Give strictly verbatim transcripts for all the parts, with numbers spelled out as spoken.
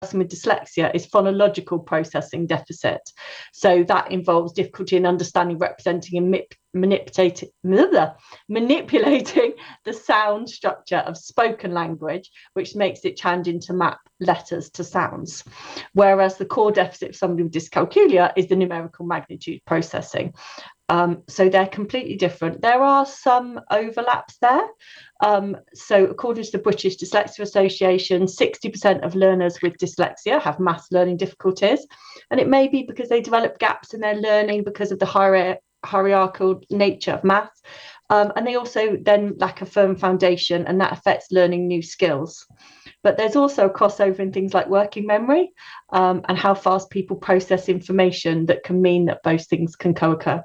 with dyslexia is phonological processing deficit. So that involves difficulty in understanding, representing, and manipulating, manipulating the sound structure of spoken language, which makes it challenging to map letters to sounds. Whereas the core deficit of somebody with dyscalculia is the numerical magnitude processing. Um, so they're completely different. There are some overlaps there. Um, so according to the British Dyslexia Association, sixty percent of learners with dyslexia have maths learning difficulties. And it may be because they develop gaps in their learning because of the hier- hierarchical nature of maths. Um, and they also then lack a firm foundation, and that affects learning new skills. But there's also a crossover in things like working memory um, and how fast people process information that can mean that both things can co-occur.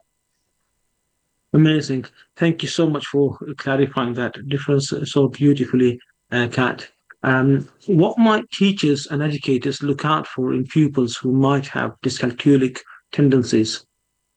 Amazing. Thank you so much for clarifying that difference so beautifully, uh, Kat. Um, what might teachers and educators look out for in pupils who might have dyscalculic tendencies?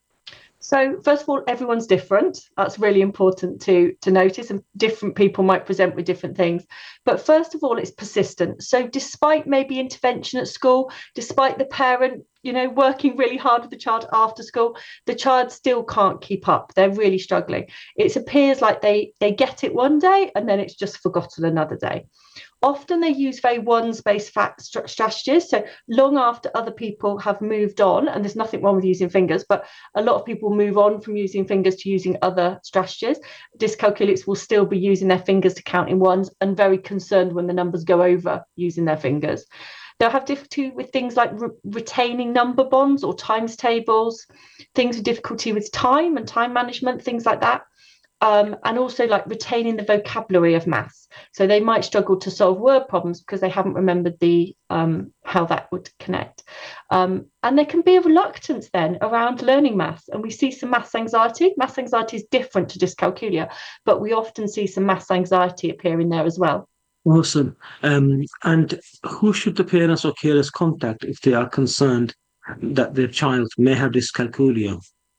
So first of all, everyone's different. That's really important to, to notice, and different people might present with different things. But first of all, it's persistent. So despite maybe intervention at school, despite the parent, you know, working really hard with the child after school, the child still can't keep up. They're really struggling. It appears like they they get it one day and then it's just forgotten another day. Often they use very ones-based fact strategies. So long after other people have moved on, and there's nothing wrong with using fingers, but a lot of people move on from using fingers to using other strategies. Dyscalculics will still be using their fingers to count in ones and very concerned when the numbers go over using their fingers. They'll have difficulty with things like re- retaining number bonds or times tables, things with difficulty with time and time management, things like that. Um, and also like retaining the vocabulary of maths. So they might struggle to solve word problems because they haven't remembered the um, how that would connect. Um, and there can be a reluctance then around learning maths. And we see some maths anxiety. Maths anxiety is different to dyscalculia, but we often see some maths anxiety appearing there as well. Awesome. Um, and who should the parents or carers contact if they are concerned that their child may have dyscalculia?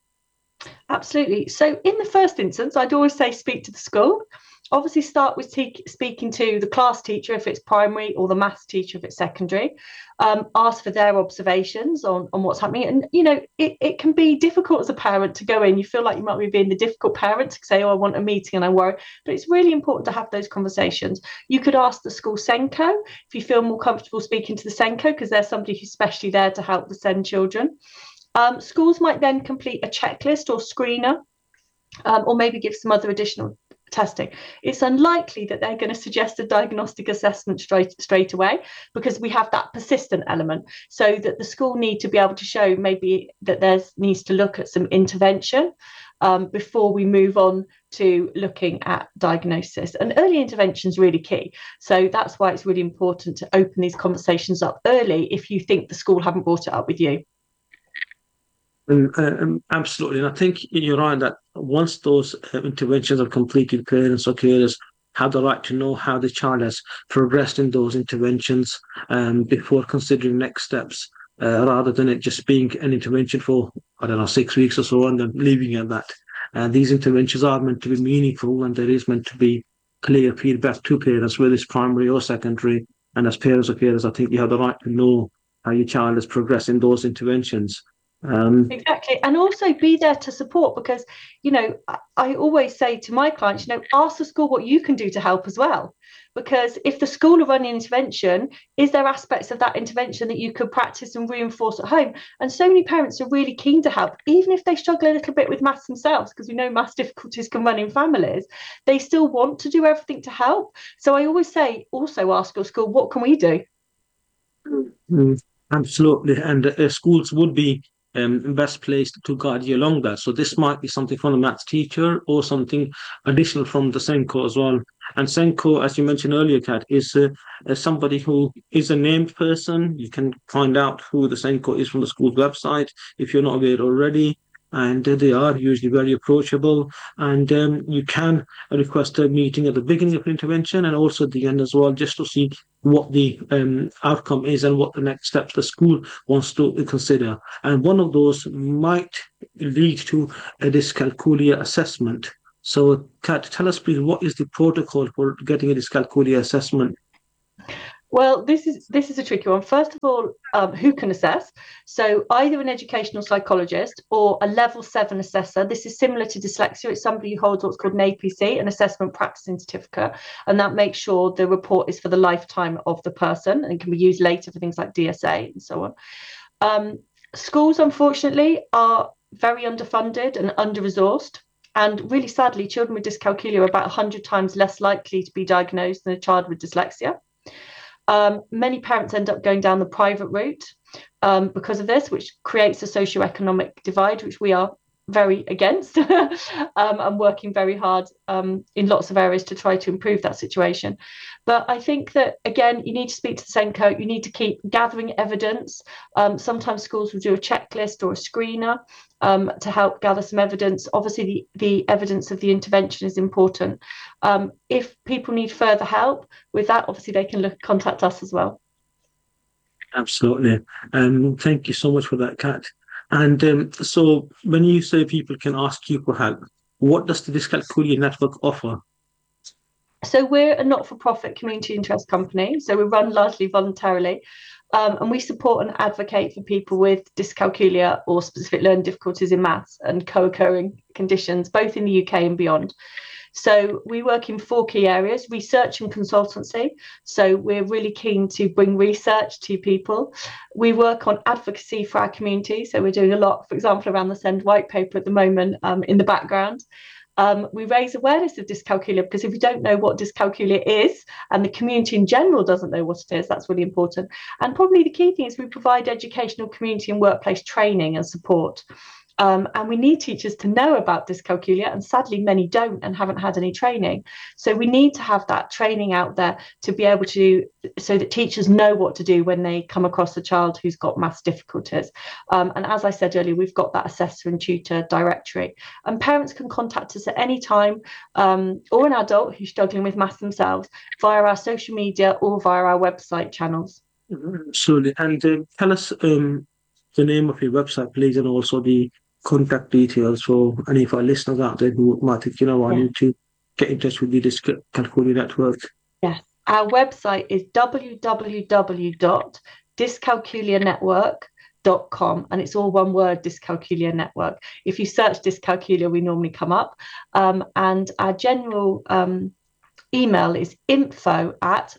Absolutely. So, in the first instance, I'd always say speak to the school. Obviously, start with te- speaking to the class teacher if it's primary, or the maths teacher if it's secondary. Um, ask for their observations on, on what's happening. And, you know, it, it can be difficult as a parent to go in. You feel like you might be being the difficult parent to say, oh, I want a meeting and I worry. But it's really important to have those conversations. You could ask the school SENCO if you feel more comfortable speaking to the SENCO, because there's somebody who's specially there to help the SEND children. Um, schools might then complete a checklist or screener, um, or maybe give some other additional testing. It's unlikely that they're going to suggest a diagnostic assessment straight straight away, because we have that persistent element, so that the school need to be able to show maybe that there needs to look at some intervention um, before we move on to looking at diagnosis. And early intervention is really key. So that's why it's really important to open these conversations up early if you think the school haven't brought it up with you. Um, uh, um, absolutely. And I think you're right that once those uh, interventions are completed, parents or carers have the right to know how the child has progressed in those interventions um, before considering next steps, uh, rather than it just being an intervention for, I don't know, six weeks or so and then leaving it at that. Uh, these interventions are meant to be meaningful, and there is meant to be clear feedback to parents, whether it's primary or secondary. And as parents or carers, I think you have the right to know how your child has progressed in those interventions. Um, Exactly. And also be there to support, because, you know, I, I always say to my clients, you know, ask the school what you can do to help as well. Because if the school are running intervention, is there aspects of that intervention that you could practice and reinforce at home? And so many parents are really keen to help, even if they struggle a little bit with maths themselves, because we know maths difficulties can run in families. They still want to do everything to help. So I always say, also ask your school, what can we do? Mm, absolutely. And uh, schools would be um, best placed to guide you along that. So this might be something from the maths teacher or something additional from the Senko as well. And Senko, as you mentioned earlier, Kat, is uh, uh, somebody who is a named person. You can find out who the Senko is from the school's website if you're not aware already. And uh, they are usually very approachable. And um, you can request a meeting at the beginning of intervention and also at the end as well, just to see what the um, outcome is and what the next steps the school wants to consider. And one of those might lead to a dyscalculia assessment. So, Kat, tell us please, what is the protocol for getting a dyscalculia assessment? Well, this is this is a tricky one. First of all, um, who can assess? So either an educational psychologist or a level seven assessor. This is similar to dyslexia. It's somebody who holds what's called an A P C, an assessment practicing certificate, and that makes sure the report is for the lifetime of the person and can be used later for things like D S A and so on. Um, schools, unfortunately, are very underfunded and under-resourced. And really sadly, children with dyscalculia are about one hundred times less likely to be diagnosed than a child with dyslexia. Um, many parents end up going down the private route um, because of this, which creates a socioeconomic divide, which we are very against um, and working very hard um, in lots of areas to try to improve that situation. But I think that, again, you need to speak to the SENCO, you need to keep gathering evidence. Um, sometimes schools will do a checklist or a screener um, to help gather some evidence. Obviously, the, the evidence of the intervention is important. Um, if people need further help with that, obviously they can look, contact us as well. Absolutely. Um, thank you so much for that, Kat. And um, so when you say people can ask you for help, what does the Dyscalculia Network offer? So we're a not-for-profit community interest company. So we run largely voluntarily. Um, and we support and advocate for people with dyscalculia or specific learning difficulties in maths and co-occurring conditions, both in the U K and beyond. So we work in four key areas: research and consultancy. So we're really keen to bring research to people. We work on advocacy for our community. So we're doing a lot, for example, around the SEND white paper at the moment um, in the background. Um, we raise awareness of dyscalculia, because if you don't know what dyscalculia is, and the community in general doesn't know what it is, that's really important. And probably the key thing is we provide educational, community and workplace training and support. Um, and we need teachers to know about dyscalculia, and sadly many don't and haven't had any training. So we need to have that training out there to be able to, so that teachers know what to do when they come across a child who's got maths difficulties. Um, and as I said earlier, we've got that assessor and tutor directory, and parents can contact us at any time, um, or an adult who's struggling with maths themselves, via our social media or via our website channels. Absolutely. And uh, tell us um, the name of your website, please, and also the contact details for any of our listeners out there who might think, you know, I Yeah. need to get in touch with the Dyscalculia Network. Yes, our website is w w w dot dyscalculia network dot com, and it's all one word, Dyscalculia Network. If you search dyscalculia, we normally come up. Um, and our general um, email is info at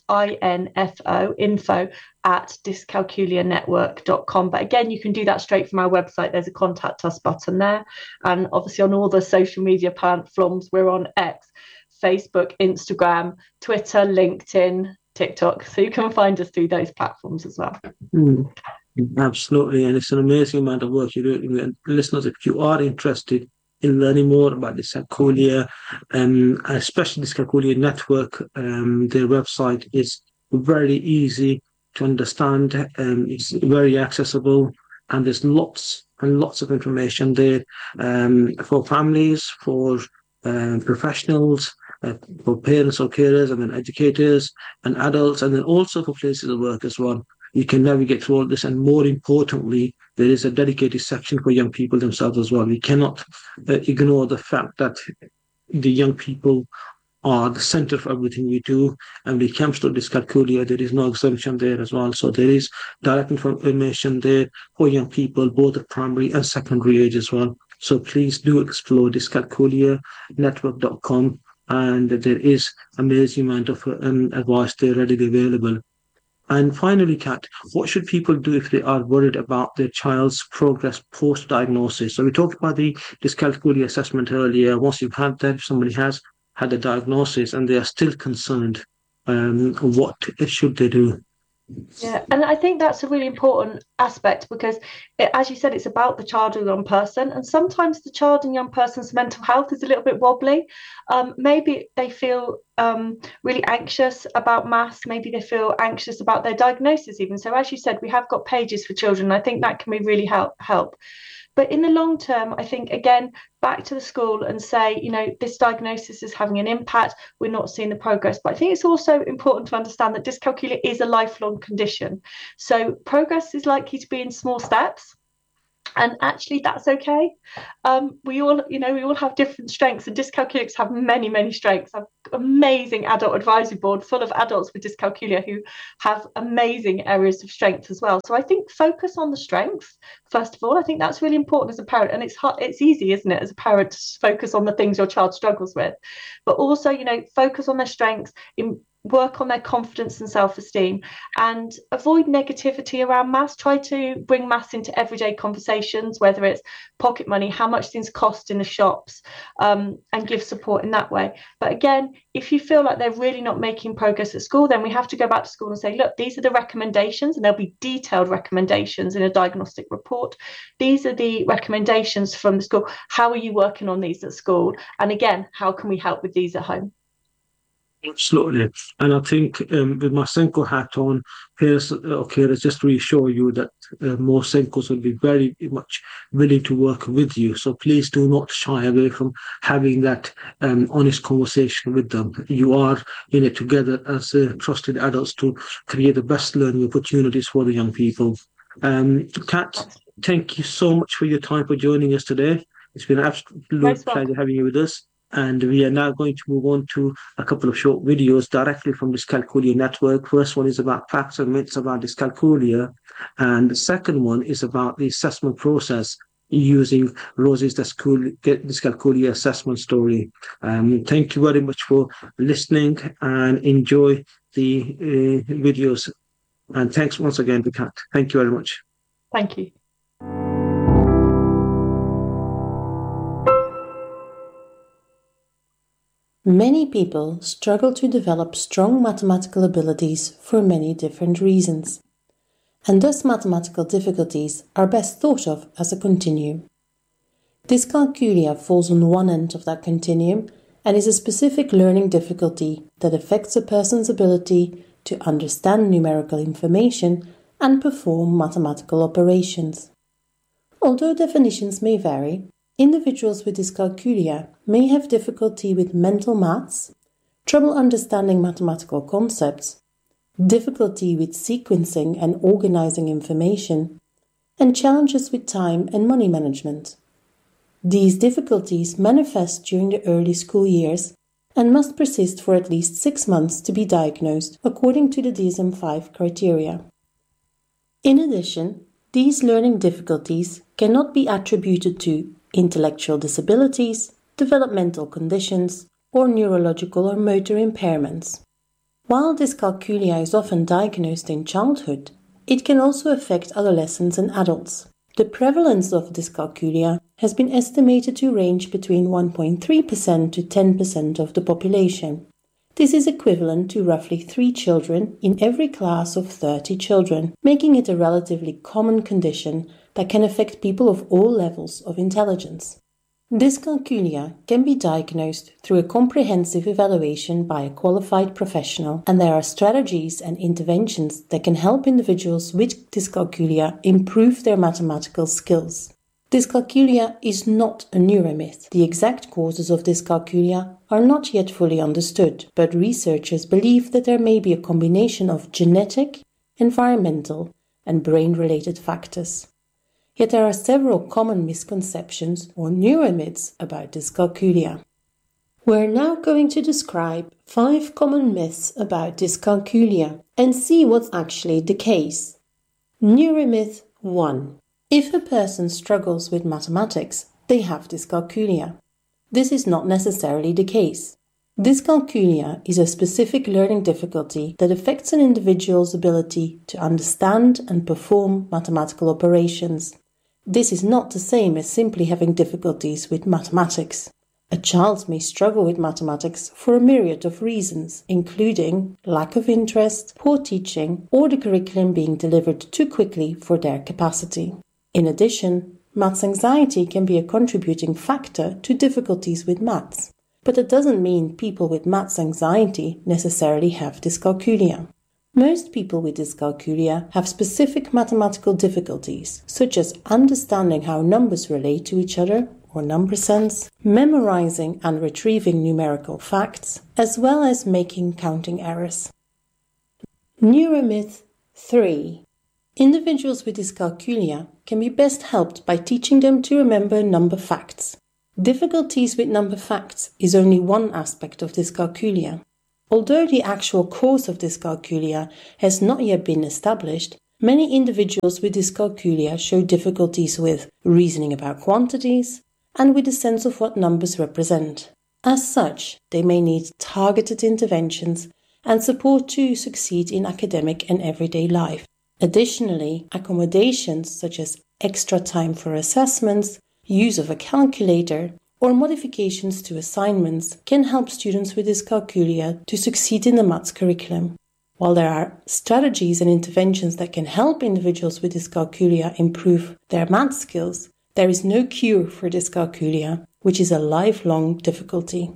info info at dyscalculia network dot com. But again, you can do that straight from our website. There's a contact us button there, and obviously on all the social media platforms, we're on X, Facebook, Instagram, Twitter, LinkedIn, TikTok. So you can find us through those platforms as well. Mm, absolutely. And it's an amazing amount of work you're doing. And listeners, if you are interested in learning more about the Dyscalculia, um, especially the Dyscalculia Network, um, their website is very easy to understand. Um, it's very accessible, and there's lots and lots of information there um, for families, for um, professionals, uh, for parents or carers, and then educators and adults, and then also for places of work as well. You can navigate through all this, and more importantly, there is a dedicated section for young people themselves as well. We cannot uh, ignore the fact that the young people are the center of everything we do. And when it comes to dyscalculia, there is no exemption there as well. So there is direct information there for young people, both at primary and secondary age as well. So please do explore dyscalculia network dot com, and there is amazing amount of um, advice there readily available. And finally, Kat, what should people do if they are worried about their child's progress post-diagnosis? So we talked about the dyscalculia assessment earlier. Once you've had that, if somebody has had a diagnosis and they are still concerned, um, what should they do? Yeah, and I think that's a really important aspect, because, it, as you said, it's about the child or young person, and sometimes the child and young person's mental health is a little bit wobbly. Um, maybe they feel um, really anxious about maths. Maybe they feel anxious about their diagnosis, even. So, as you said, we have got pages for children. I think that can be really help help. But in the long term, I think, again, back to the school and say, you know, this diagnosis is having an impact. We're not seeing the progress. But I think it's also important to understand that dyscalculia is a lifelong condition. So progress is likely to be in small steps. And actually, that's okay. Um, we all, you know, we all have different strengths, and dyscalculics have many, many strengths. I've got an amazing adult advisory board full of adults with dyscalculia who have amazing areas of strength as well. So I think focus on the strengths first of all. I think that's really important as a parent, and it's hard, it's easy, isn't it, as a parent to focus on the things your child struggles with, but also, you know, focus on their strengths, in work on their confidence and self-esteem, and avoid negativity around maths. Try to bring maths into everyday conversations, whether it's pocket money, how much things cost in the shops, um, and give support in that way. But again, if you feel like they're really not making progress at school, then we have to go back to school and say, look, these are the recommendations, and there'll be detailed recommendations in a diagnostic report. These are the recommendations from the school. How are you working on these at school? And again, how can we help with these at home? Absolutely. And I think um, with my Senko hat on, here's, okay, let's just reassure you that uh, more Senkos will be very much willing to work with you. So please do not shy away from having that um, honest conversation with them. You are in it together as uh, trusted adults to create the best learning opportunities for the young people. Um, Kat, thank you so much for your time for joining us today. It's been an absolute Most pleasure welcome. having you with us. And we are now going to move on to a couple of short videos directly from Dyscalculia Network. First one is about facts and myths about dyscalculia, and the second one is about the assessment process using Rosie's dyscalculia assessment story. Um, thank you very much for listening and enjoy the uh, videos. And thanks once again to Kat. Thank you very much. Thank you. Many people struggle to develop strong mathematical abilities for many different reasons, and thus mathematical difficulties are best thought of as a continuum. Dyscalculia falls on one end of that continuum and is a specific learning difficulty that affects a person's ability to understand numerical information and perform mathematical operations. Although definitions may vary, individuals with dyscalculia may have difficulty with mental maths, trouble understanding mathematical concepts, difficulty with sequencing and organizing information, and challenges with time and money management. These difficulties manifest during the early school years and must persist for at least six months to be diagnosed according to the D S M five criteria. In addition, these learning difficulties cannot be attributed to intellectual disabilities, developmental conditions, or neurological or motor impairments. While dyscalculia is often diagnosed in childhood, it can also affect adolescents and adults. The prevalence of dyscalculia has been estimated to range between one point three percent to ten percent of the population. This is equivalent to roughly three children in every class of thirty children, making it a relatively common condition that can affect people of all levels of intelligence. Dyscalculia can be diagnosed through a comprehensive evaluation by a qualified professional, and there are strategies and interventions that can help individuals with dyscalculia improve their mathematical skills. Dyscalculia is not a neuromyth. The exact causes of dyscalculia are not yet fully understood, but researchers believe that there may be a combination of genetic, environmental, and brain-related factors. Yet there are several common misconceptions or neuromyths about dyscalculia. We're now going to describe five common myths about dyscalculia and see what's actually the case. Neuromyth one. If a person struggles with mathematics, they have dyscalculia. This is not necessarily the case. Dyscalculia is a specific learning difficulty that affects an individual's ability to understand and perform mathematical operations. This is not the same as simply having difficulties with mathematics. A child may struggle with mathematics for a myriad of reasons, including lack of interest, poor teaching, or the curriculum being delivered too quickly for their capacity. In addition, maths anxiety can be a contributing factor to difficulties with maths, but it doesn't mean people with maths anxiety necessarily have dyscalculia. Most people with dyscalculia have specific mathematical difficulties, such as understanding how numbers relate to each other, or number sense, memorizing and retrieving numerical facts, as well as making counting errors. Neuromyth three. Individuals with dyscalculia can be best helped by teaching them to remember number facts. Difficulties with number facts is only one aspect of dyscalculia. Although the actual cause of dyscalculia has not yet been established, many individuals with dyscalculia show difficulties with reasoning about quantities and with a sense of what numbers represent. As such, they may need targeted interventions and support to succeed in academic and everyday life. Additionally, accommodations such as extra time for assessments, use of a calculator, or modifications to assignments can help students with dyscalculia to succeed in the maths curriculum. While there are strategies and interventions that can help individuals with dyscalculia improve their maths skills, there is no cure for dyscalculia, which is a lifelong difficulty.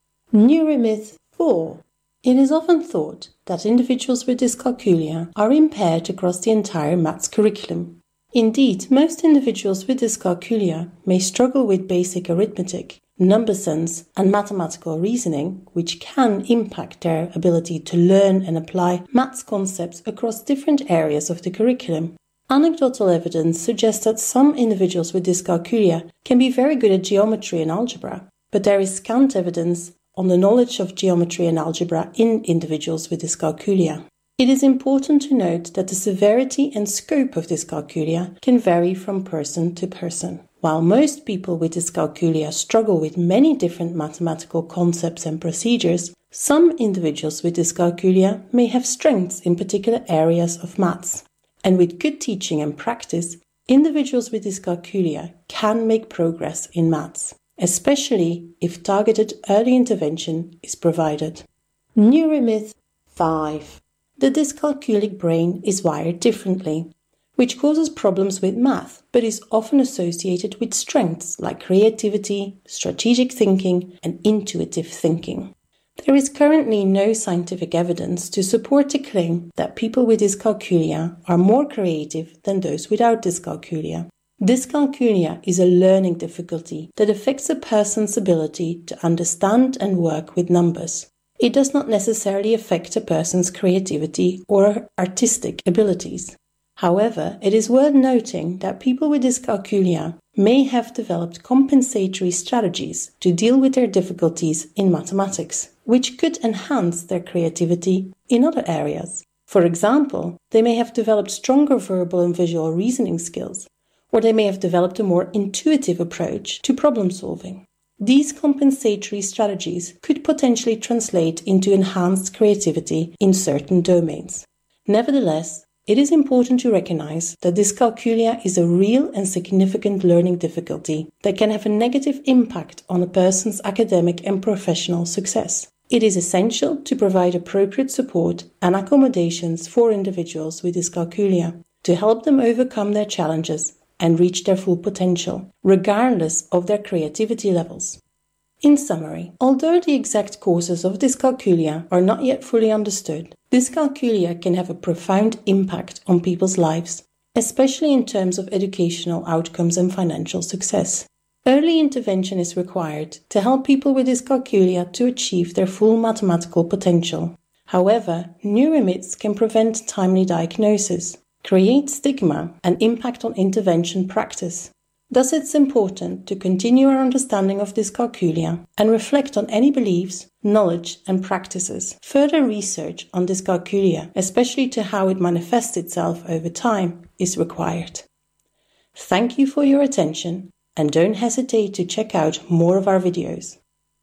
Neuromyth four. It is often thought that individuals with dyscalculia are impaired across the entire maths curriculum. Indeed, most individuals with dyscalculia may struggle with basic arithmetic, number sense, and mathematical reasoning, which can impact their ability to learn and apply maths concepts across different areas of the curriculum. Anecdotal evidence suggests that some individuals with dyscalculia can be very good at geometry and algebra, but there is scant evidence on the knowledge of geometry and algebra in individuals with dyscalculia. It is important to note that the severity and scope of dyscalculia can vary from person to person. While most people with dyscalculia struggle with many different mathematical concepts and procedures, some individuals with dyscalculia may have strengths in particular areas of maths. And with good teaching and practice, individuals with dyscalculia can make progress in maths, especially if targeted early intervention is provided. Neuromyth five. The dyscalculic brain is wired differently, which causes problems with math, but is often associated with strengths like creativity, strategic thinking, and intuitive thinking. There is currently no scientific evidence to support the claim that people with dyscalculia are more creative than those without dyscalculia. Dyscalculia is a learning difficulty that affects a person's ability to understand and work with numbers. It does not necessarily affect a person's creativity or artistic abilities. However, it is worth noting that people with dyscalculia may have developed compensatory strategies to deal with their difficulties in mathematics, which could enhance their creativity in other areas. For example, they may have developed stronger verbal and visual reasoning skills, or they may have developed a more intuitive approach to problem solving. These compensatory strategies could potentially translate into enhanced creativity in certain domains. Nevertheless, it is important to recognize that dyscalculia is a real and significant learning difficulty that can have a negative impact on a person's academic and professional success. It is essential to provide appropriate support and accommodations for individuals with dyscalculia to help them overcome their challenges and reach their full potential, regardless of their creativity levels. In summary, although the exact causes of dyscalculia are not yet fully understood, dyscalculia can have a profound impact on people's lives, especially in terms of educational outcomes and financial success. Early intervention is required to help people with dyscalculia to achieve their full mathematical potential. However, neuromyths can prevent timely diagnosis, create stigma, and impact on intervention practice. Thus, it's important to continue our understanding of dyscalculia and reflect on any beliefs, knowledge, and practices. Further research on dyscalculia, especially to how it manifests itself over time, is required. Thank you for your attention, and don't hesitate to check out more of our videos.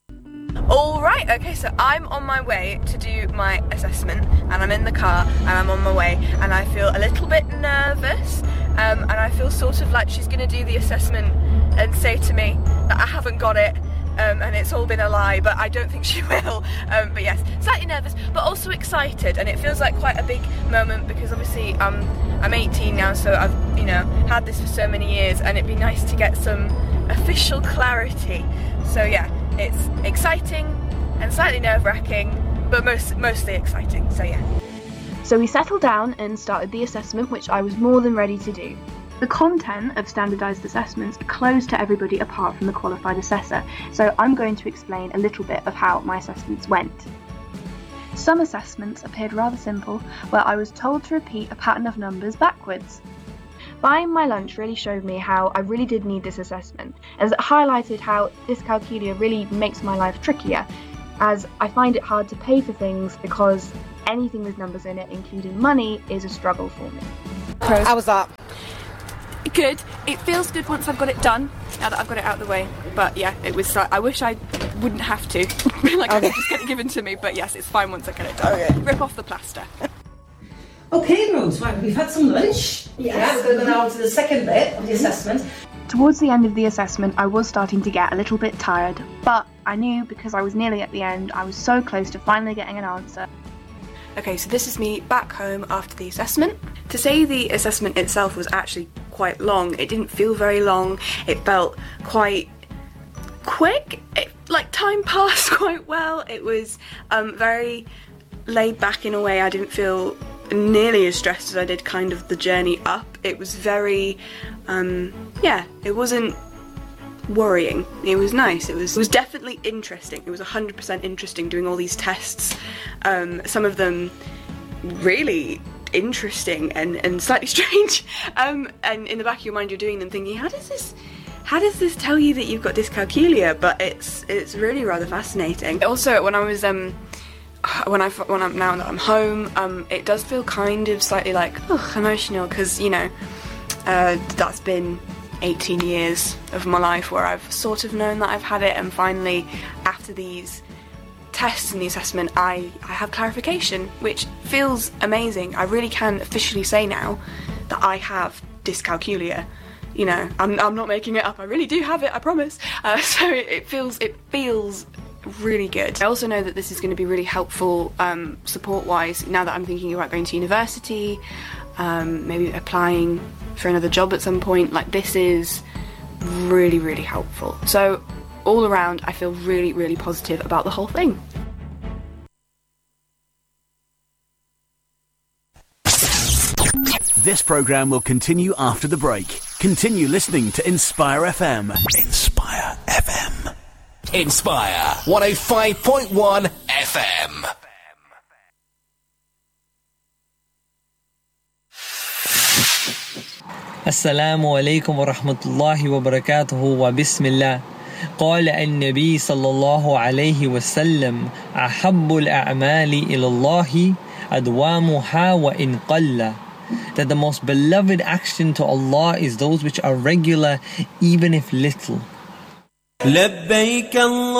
Alright, okay, so I'm on my way to do my assessment and I'm in the car and I'm on my way and I feel a little bit nervous um, and I feel sort of like she's going to do the assessment and say to me that I haven't got it um, and it's all been a lie, but I don't think she will. Um, but yes, slightly nervous but also excited, and it feels like quite a big moment because obviously um, I'm eighteen now, so I've you know had this for so many years and it'd be nice to get some official clarity. So yeah, it's exciting and slightly nerve-wracking, but most, mostly exciting, so yeah. So we settled down and started the assessment, which I was more than ready to do. The content of standardised assessments are closed to everybody apart from the qualified assessor, so I'm going to explain a little bit of how my assessments went. Some assessments appeared rather simple, where I was told to repeat a pattern of numbers backwards. Buying my lunch really showed me how I really did need this assessment, as it highlighted how dyscalculia really makes my life trickier, as I find it hard to pay for things because anything with numbers in it, including money, is a struggle for me. How was that? Good. It feels good once I've got it done, now that I've got it out of the way. But yeah, it was. Uh, I wish I wouldn't have to. like okay. I could just get it given to me. But yes, it's fine once I get it done. Okay. Rip off the plaster. Okay, Rose. Right, we've had some lunch. Yes. Yeah, we're going to go now to the second bit of the assessment. Towards the end of the assessment, I was starting to get a little bit tired, but I knew because I was nearly at the end, I was so close to finally getting an answer. Okay, so this is me back home after the assessment. To say the assessment itself was actually quite long, it didn't feel very long. It felt quite quick. It, like, time passed quite well. It was um, very laid back in a way. I didn't feel nearly as stressed as I did kind of the journey up. It was very, um, yeah, it wasn't worrying. It was nice. It was, it was definitely interesting. It was one hundred percent interesting doing all these tests. Um, some of them really interesting and, and slightly strange. Um, and in the back of your mind, you're doing them thinking, how does this, how does this tell you that you've got dyscalculia? But it's it's really rather fascinating. Also, when I was um, when I when I'm now that I'm home, um, it does feel kind of slightly like ugh, emotional because you know uh, that's been eighteen years of my life where I've sort of known that I've had it, and finally after these tests and the assessment I, I have clarification, which feels amazing. I really can officially say now that I have dyscalculia. You know, I'm, I'm not making it up, I really do have it, I promise. Uh, so it, it feels it feels really good. I also know that this is going to be really helpful um, support-wise now that I'm thinking about going to university, um, maybe applying for another job at some point. Like, this is really, really helpful. So all around, I feel really, really positive about the whole thing. This programme will continue after the break. Continue listening to Inspire F M. Inspire F M. Inspire one oh five point one F M. Assalamu alaikum wa rahmatullahi wa barakatuhu wa bismillah. قال النبي صلى الله عليه وسلم أحب الأعمال إلى الله أدوامها وإن قل. That the most beloved action to Allah is those which are regular, even if little. Assalamu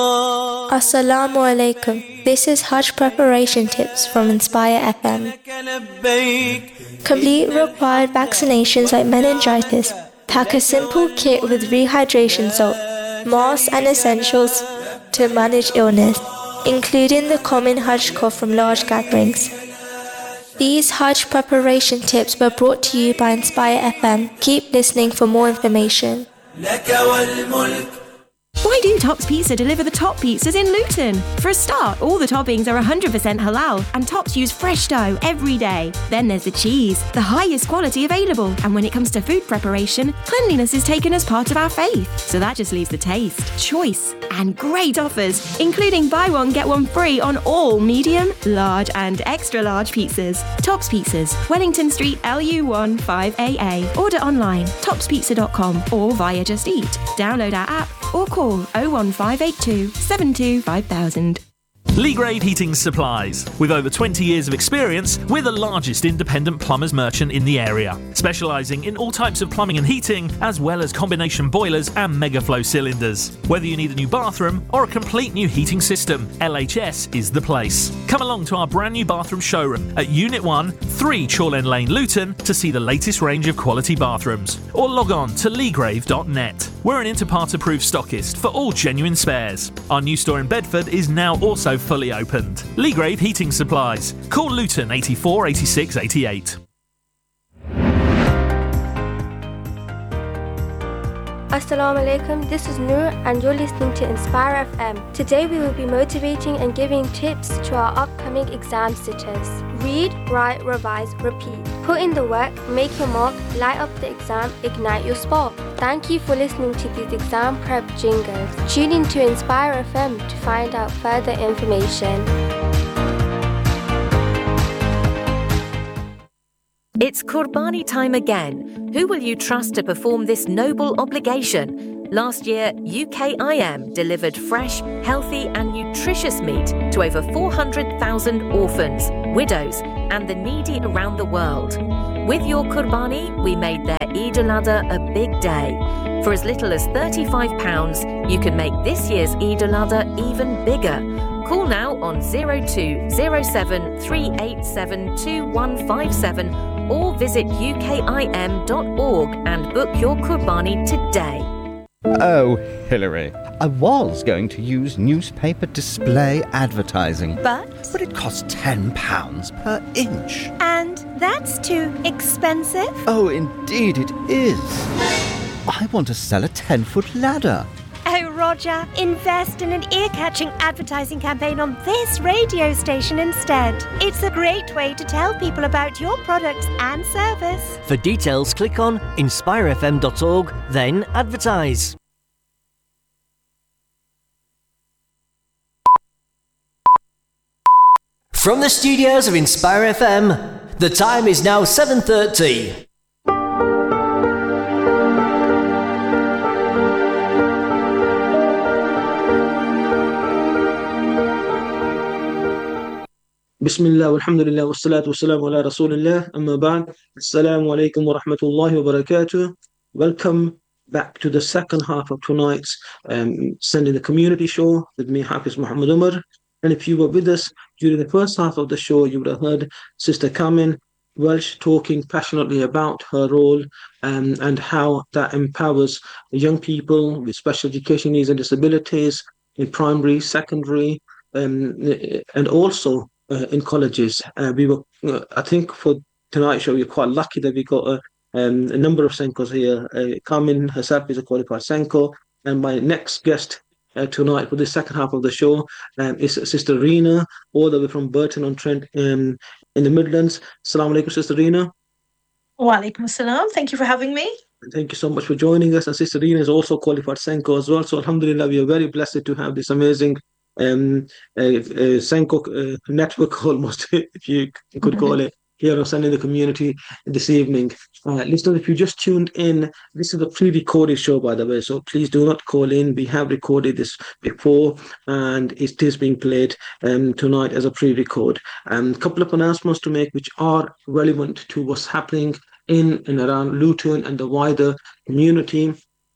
alaikum. This is Hajj preparation tips from Inspire F M. Complete required vaccinations like meningitis. Pack a simple kit with rehydration salt, masks and essentials to manage illness, including the common Hajj cough from large gatherings. These Hajj preparation tips were brought to you by Inspire F M. Keep listening for more information. Why do Tops Pizza deliver the top pizzas in Luton? For a start, all the toppings are one hundred percent halal and Tops use fresh dough every day. Then there's the cheese, the highest quality available. And when it comes to food preparation, cleanliness is taken as part of our faith. So that just leaves the taste, choice and great offers, including buy one, get one free on all medium, large and extra large pizzas. Tops Pizzas, Wellington Street, L U one five A A. Order online, tops pizza dot com or via Just Eat. Download our app or call oh one five eight two seven two five thousand. Leagrave Heating Supplies. With over twenty years of experience, we're the largest independent plumbers merchant in the area, specialising in all types of plumbing and heating, as well as combination boilers and megaflow cylinders. Whether you need a new bathroom or a complete new heating system, L H S is the place. Come along to our brand new bathroom showroom at Unit one, three Chorlend Lane, Luton, to see the latest range of quality bathrooms, or log on to leagrave dot net. We're an Interpart approved stockist for all genuine spares. Our new store in Bedford is now also fully opened. Leagrave Heating Supplies. Call Luton eighty-four eighty-six eighty-eight. Assalamu alaikum, this is Noor and you're listening to Inspire F M. Today we will be motivating and giving tips to our upcoming exam sitters. Read, write, revise, repeat. Put in the work, make your mark, light up the exam, ignite your spark. Thank you for listening to these exam prep jingles. Tune in to Inspire F M to find out further information. It's Qurbani time again. Who will you trust to perform this noble obligation? Last year, U K I M delivered fresh, healthy and nutritious meat to over four hundred thousand orphans, widows and the needy around the world. With your Qurbani, we made their Eid al-Adha a big day. For as little as thirty-five pounds, you can make this year's Eid al-Adha even bigger. Call now on zero two zero seven three eight seven two one five seven or visit U K I M dot org and book your Qurbani today. Oh, Hilary, I was going to use newspaper display advertising. But? But it costs ten pounds per inch. And that's too expensive? Oh, indeed it is. I want to sell a ten-foot ladder. Oh, Roger, invest in an ear-catching advertising campaign on this radio station instead. It's a great way to tell people about your products and service. For details, click on inspire f m dot org, then advertise. From the studios of Inspire F M, the time is now seven thirty. Bismillah, alhamdulillah, wassalatu wassalamu ala rasulillah, amma ba'd. Assalamu alaikum wa rahmatullahi wa barakatuh. Welcome back to the second half of tonight's um, Sunday the Community Show with me, Hafiz Muhammad Umar. And if you were with us during the first half of the show, you would have heard Sister Carmen Welsh talking passionately about her role um, and how that empowers young people with special education needs and disabilities in primary, secondary, um, and also Uh, in colleges. Uh, we were, uh, I think, for tonight's show, we're quite lucky that we got a, um, a number of Senkos here. Uh, Carmen herself is a qualified Senko, and my next guest uh, tonight for the second half of the show um, is Sister Rena, all the way from Burton on Trent um, in the Midlands. Assalamu alaikum, Sister Rena. Wa alaikum assalam. Thank you for having me. Thank you so much for joining us. And Sister Rena is also qualified Senko as well. So alhamdulillah, we are very blessed to have this amazing um uh, uh, Senko uh, network almost, if you could call it, here on Sunday in the Community this evening. Uh, listeners, if you just tuned in, this is a pre-recorded show, by the way, so please do not call in. We have recorded this before and it is being played um, tonight as a pre-record. A um, couple of announcements to make which are relevant to what's happening in and around Luton and the wider community.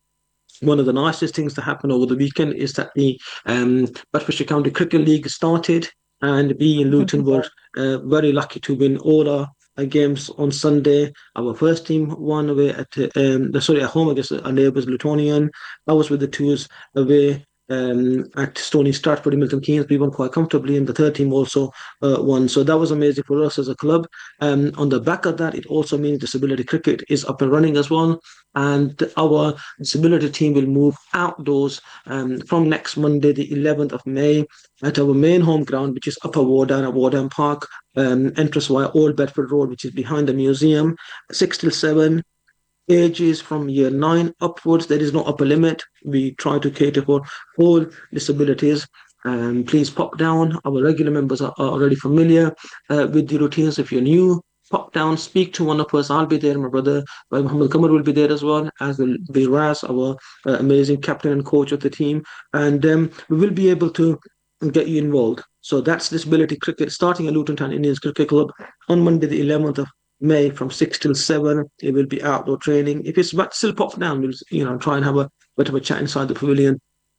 One of the nicest things that happened over the weekend is that the um, Bedfordshire County Cricket League started, and we in Luton were uh, very lucky to win all our, our games on Sunday. Our first team won away at um, sorry at home against our neighbours Lutonian. I was with the twos away um, at Stony Stratford in Milton Keynes. We won quite comfortably, and the third team also uh, won. So that was amazing for us as a club. Um, on the back of that, it also means disability cricket is up and running as well. And our disability team will move outdoors um, from next Monday, the eleventh of May, at our main home ground, which is Upper Wardown at Wardown Park, um, entrance via Old Bedford Road, which is behind the museum, six till seven. Ages from year nine upwards. There is no upper limit. We try to cater for all disabilities. Um, please pop down. Our regular members are, are already familiar uh, with the routines. If you're new, pop down, speak to one of us. I'll be there. My brother Muhammad Kamar will be there as well, as will be Raz, our uh, amazing captain and coach of the team. And um, we will be able to get you involved. So that's disability cricket starting at Luton Town Indians Cricket Club on Monday, the eleventh of May from six till seven. It will be outdoor training. If it's but still pop down, we'll you know try and have a bit of a chat inside the pavilion.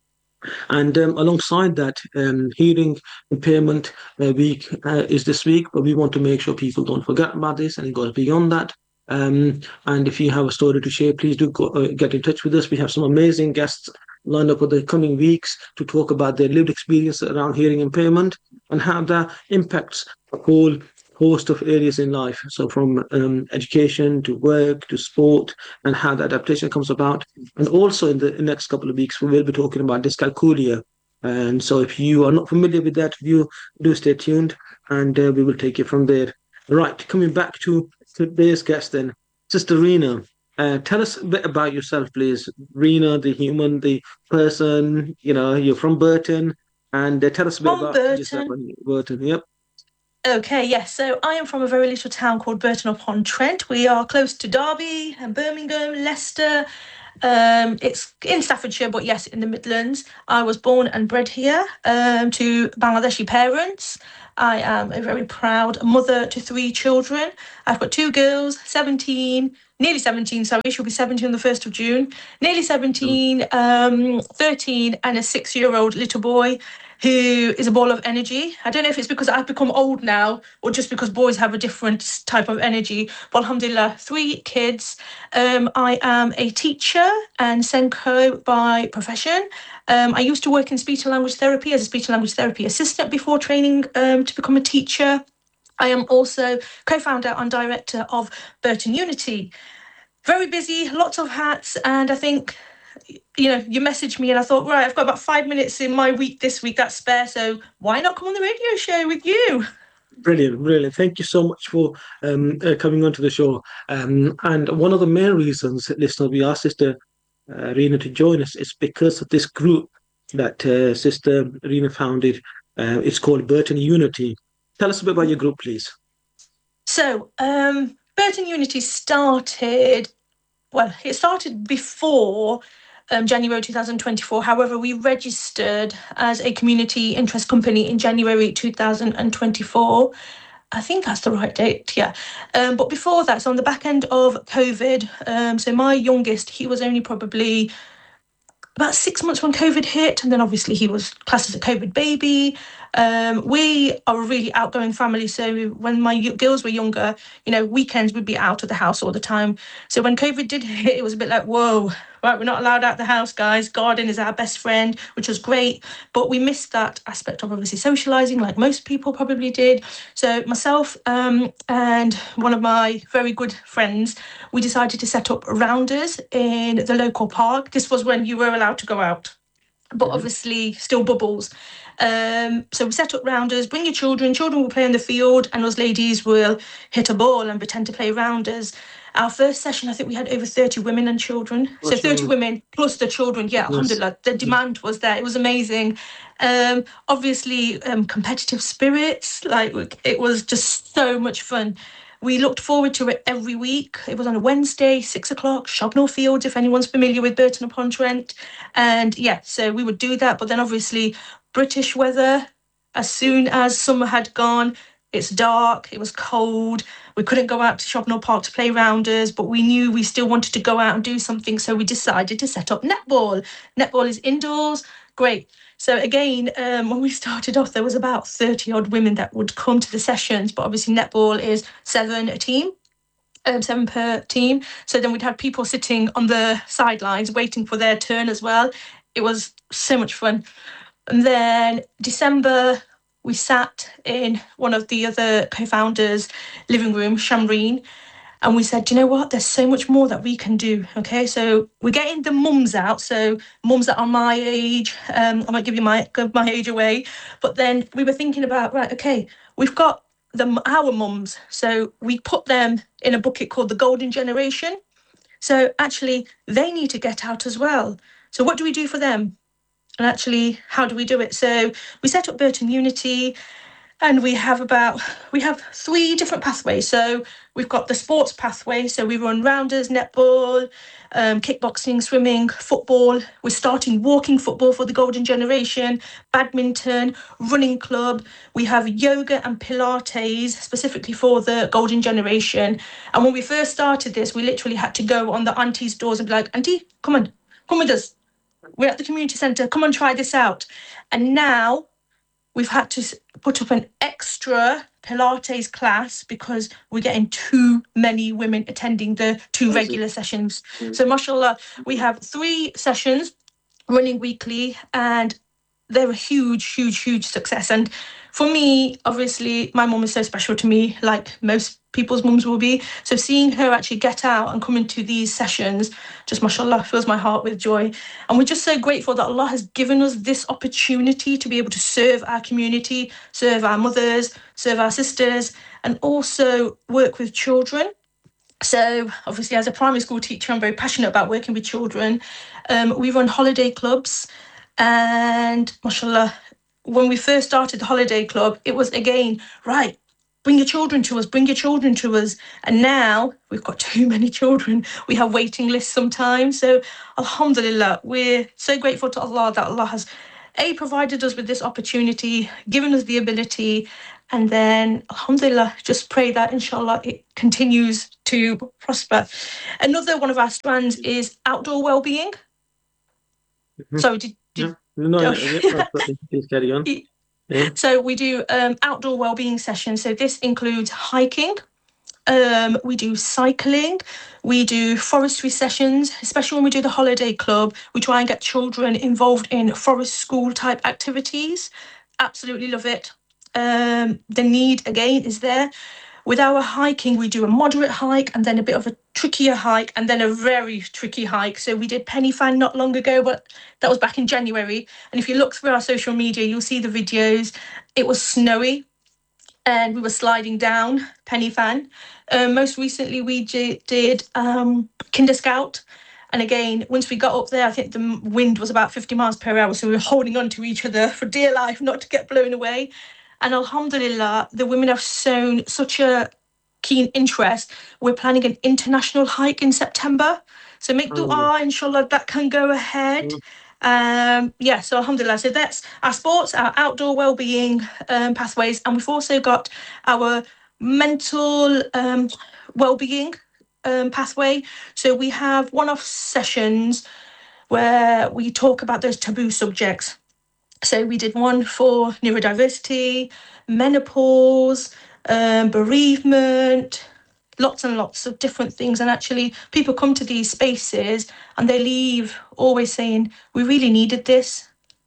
And um, alongside that, um, hearing impairment uh, week uh, is this week, but we want to make sure people don't forget about this, and it goes beyond that. Um, and if you have a story to share, please do go, uh, get in touch with us. We have some amazing guests lined up for the coming weeks to talk about their lived experience around hearing impairment and how that impacts a whole host of areas in life. So from um, education to work to sport, and how the adaptation comes about. And also in the next couple of weeks, we will be talking about dyscalculia. And so if you are not familiar with that, you do stay tuned, and uh, we will take it from there. Right, coming back to today's guest then, Sister Rena. Uh, tell us a bit about yourself, please. Rena, the human, the person, you know, you're from Burton, and uh, tell us a bit From about Burton. yourself. Burton, yep. Okay, yes. So I am from a very little town called Burton-upon-Trent. We are close to Derby and Birmingham, Leicester. Um, it's in Staffordshire, but yes, in the Midlands. I was born and bred here um, to Bangladeshi parents. I am a very proud mother to three children. I've got two girls, seventeen, nearly seventeen, sorry, she'll be seventeen on the first of June, nearly seventeen, um, thirteen, and a six-year-old little boy who is a ball of energy. I don't know if it's because I've become old now or just because boys have a different type of energy. But alhamdulillah, three kids. Um, I am a teacher and Senko by profession. Um, I used to work in speech and language therapy as a speech and language therapy assistant before training um, to become a teacher. I am also co-founder and director of Burton Unity. Very busy, lots of hats, and I think, you know, you messaged me and I thought, right, I've got about five minutes in my week this week that's spare, so why not come on the radio show with you? Brilliant, brilliant. Thank you so much for um, uh, coming onto the show. Um, and one of the main reasons, listeners, we asked Sister uh, Rena to join us is because of this group that uh, Sister Rena founded. Uh, it's called Burton Unity. Tell us a bit about your group, please. So, um, Burton Unity started, well, it started before um, January two thousand twenty-four. However, we registered as a community interest company in January two thousand twenty-four. I think that's the right date, yeah. Um, but before that, so on the back end of COVID, um, so my youngest, he was only probably about six months when COVID hit, and then obviously he was classed as a COVID baby. Um, we are a really outgoing family, so when my girls were younger, you know, weekends we'd be out of the house all the time. So when COVID did hit, it was a bit like, whoa, right, we're not allowed out the house, guys. Garden is our best friend, which was great, but we missed that aspect of obviously socialising, like most people probably did. So myself um, and one of my very good friends, we decided to set up rounders in the local park. This was when you were allowed to go out, but obviously still bubbles. Um, so we set up rounders, bring your children, children will play in the field, and us ladies will hit a ball and pretend to play rounders. Our first session, I think we had over thirty women and children. So thirty women plus the children, yeah, alhamdulillah, the demand was there. It was amazing. Um, obviously, um, competitive spirits, like it was just so much fun. We looked forward to it every week. It was on a Wednesday, six o'clock, Shobnall Fields, if anyone's familiar with Burton-upon-Trent. And yeah, so we would do that. But then obviously British weather, as soon as summer had gone, it's dark, it was cold. We couldn't go out to Shobnall Park to play rounders, but we knew we still wanted to go out and do something. So we decided to set up netball. Netball is indoors, great. So again, um, when we started off, there was about thirty odd women that would come to the sessions, but obviously netball is seven a team, um, seven per team. So then we'd have people sitting on the sidelines waiting for their turn as well. It was so much fun. And then December, we sat in one of the other co-founders' living room, Shamreen, and we said, do you know what? There's so much more that we can do, okay? So we're getting the mums out, so mums that are my age, um, I might give you my, give my age away, but then we were thinking about, right, okay, we've got the, our mums, so we put them in a bucket called the Golden Generation. So actually, they need to get out as well. So what do we do for them? And actually, how do we do it? So we set up Burton Unity, and we have about, we have three different pathways. So we've got the sports pathway. So we run rounders, netball, um, kickboxing, swimming, football. We're starting walking football for the Golden Generation, badminton, running club. We have yoga and Pilates specifically for the Golden Generation. And when we first started this, we literally had to go on the auntie's doors and be like, auntie, come on, come with us. We're at the community centre, come and try this out. And now we've had to put up an extra Pilates class because we're getting too many women attending the two regular sessions. Mm. So mashallah, we have three sessions running weekly, and they're a huge, huge, huge success. And for me, obviously, my mum is so special to me, like most people's mums will be. So seeing her actually get out and come into these sessions, just mashallah, fills my heart with joy. And we're just so grateful that Allah has given us this opportunity to be able to serve our community, serve our mothers, serve our sisters, and also work with children. So obviously, as a primary school teacher, I'm very passionate about working with children. Um, we run holiday clubs, and mashallah, when we first started the holiday club, it was again, right, bring your children to us, bring your children to us. And now we've got too many children. We have waiting lists sometimes. So alhamdulillah, we're so grateful to Allah that Allah has A, provided us with this opportunity, given us the ability, and then alhamdulillah, just pray that inshallah it continues to prosper. Another one of our strands is outdoor well-being. Mm-hmm. So did, did no, no, no, yeah, please carry on. Yeah. So we do um, outdoor wellbeing sessions. So this includes hiking, um, we do cycling, we do forestry sessions, especially when we do the holiday club. We try and get children involved in forest school type activities. Absolutely love it. Um, the need again is there. With our hiking, we do a moderate hike and then a bit of a trickier hike and then a very tricky hike. So we did Pen y Fan not long ago, but that was back in January. And if you look through our social media, you'll see the videos. It was snowy and we were sliding down Pen y Fan. Um, most recently, we j- did um, Kinder Scout. And again, once we got up there, I think the wind was about fifty miles per hour. So we were holding on to each other for dear life, not to get blown away. And alhamdulillah, the women have shown such a keen interest. We're planning an international hike in September. So make dua, inshallah, that can go ahead. Um, yeah, so alhamdulillah. So that's our sports, our outdoor well-being um, pathways. And we've also got our mental um, well-being um, pathway. So we have one-off sessions where we talk about those taboo subjects. So we did one for neurodiversity, menopause, um, bereavement, lots and lots of different things. And actually people come to these spaces and they leave always saying, we really needed this.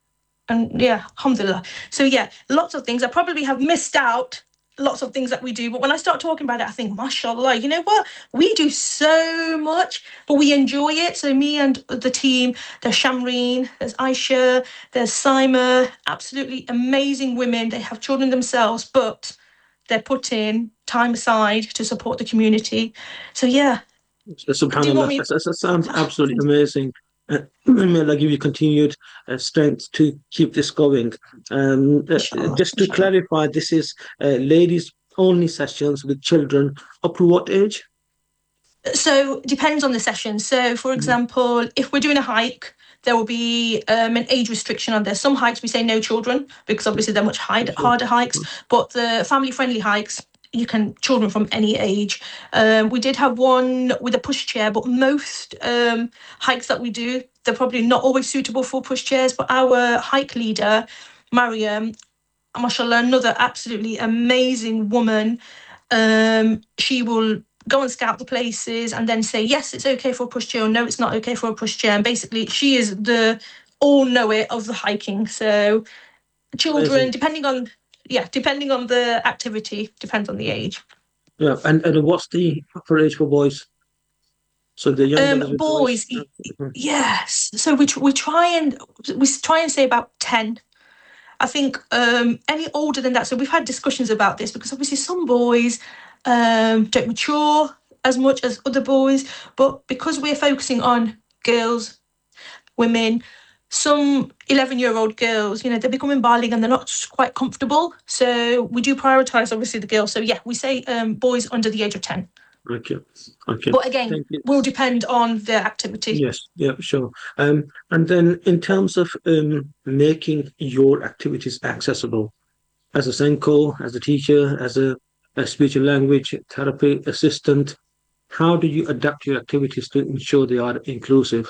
And yeah, alhamdulillah. So yeah, lots of things. I probably have missed out lots of things that we do. But when I start talking about it, I think, mashallah, you know what? We do so much, but we enjoy it. So me and the team, there's Shamreen, there's Aisha, there's Saima, absolutely amazing women. They have children themselves, but they're putting time aside to support the community. So yeah. SubhanAllah, me- that, that sounds absolutely amazing. Uh, may Allah give you continued uh, strength to keep this going. Um, uh, just to clarify, this is uh, ladies only sessions with children up to what age? So depends on the session. So for example, mm. if we're doing a hike, there will be um, an age restriction on there. Some hikes we say no children because obviously they're much high, harder hikes, but the family friendly hikes, you can, children from any age. Um, we did have one with a pushchair, but most um, hikes that we do, they're probably not always suitable for pushchairs. But our hike leader, Mariam, mashallah, another absolutely amazing woman. Um, she will go and scout the places and then say, yes, it's okay for a pushchair, or no, it's not okay for a pushchair. And basically, she is the all-knower of the hiking. So children, amazing. depending on... Yeah, depending on the activity, depends on the age. Yeah, and, and what's the upper age for boys? So the young um, boys, boys, yes. So we we try and we try and say about ten. I think um, any older than that. So we've had discussions about this because obviously some boys um, don't mature as much as other boys, but because we're focusing on girls, women. Some eleven-year-old girls, you know, they're becoming baligh and they're not quite comfortable. So we do prioritise, obviously, the girls. So, yeah, we say um, boys under the age of ten. Okay. Okay. But again, will depend on the activity. Yes, yeah, sure. Um, and then in terms of um, making your activities accessible, as a Senko, as a teacher, as a, a speech and language therapy assistant, how do you adapt your activities to ensure they are inclusive?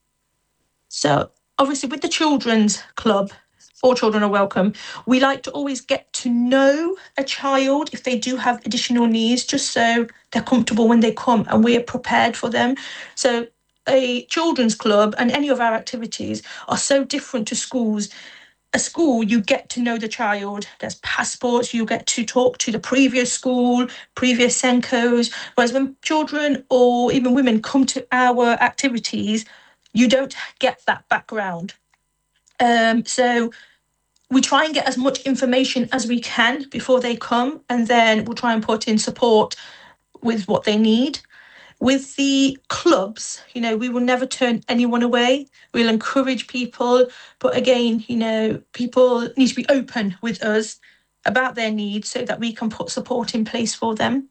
So, obviously, with the children's club, all children are welcome. We like to always get to know a child if they do have additional needs, just so they're comfortable when they come and we're prepared for them. So a children's club and any of our activities are so different to schools. A school, you get to know the child. There's passports, you get to talk to the previous school, previous Senkos. Whereas when children or even women come to our activities, you don't get that background. Um, so we try and get as much information as we can before they come, and then we'll try and put in support with what they need. With the clubs, you know, we will never turn anyone away. We'll encourage people. But again, you know, people need to be open with us about their needs so that we can put support in place for them.